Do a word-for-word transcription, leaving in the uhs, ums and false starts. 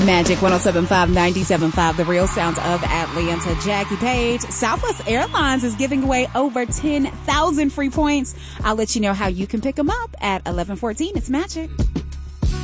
Magic one oh seven point five, ninety-seven point five, the real sound of Atlanta. Jackie Page. Southwest Airlines is giving away over ten thousand free points. I'll let you know how you can pick them up at eleven fourteen. It's Magic.